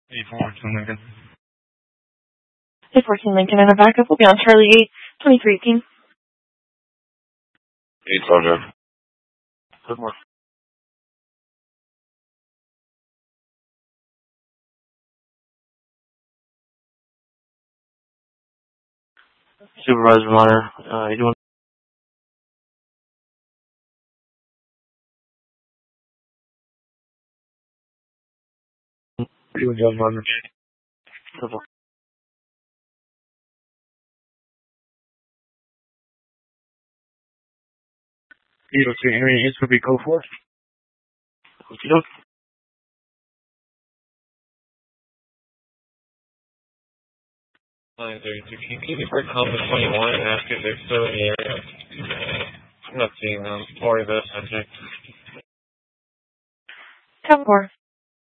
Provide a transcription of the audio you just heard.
Lincoln. 814 Lincoln and a backup will be on Charlie 8, 2318. 8 Soldier. Good morning. Supervisor Minor, you doing? You and John Minor. Simple. You don't see any hits for be go for? What you doing? Can you keep me for Compass 21 and ask if they're still in the area? I'm not seeing them. Or the subject. Come for.